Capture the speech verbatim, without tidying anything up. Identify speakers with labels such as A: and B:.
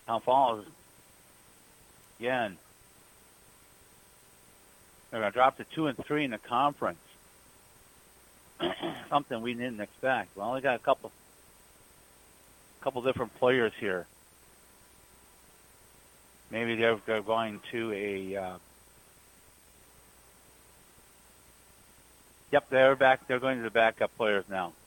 A: Town Falls, again, they're going to drop to two and three in the conference. Something we didn't expect. We only got a couple, couple different players here. Maybe they're, they're going to a. Uh, yep, they're back. They're going to the backup players now.